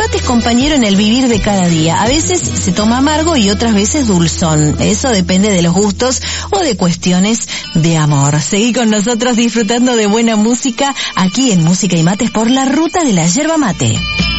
mate es compañero en el vivir de cada día. A veces se toma amargo y otras veces dulzón. Eso depende de los gustos o de cuestiones de amor. Seguí con nosotros disfrutando de buena música aquí en Música y Mates por la ruta de la yerba mate.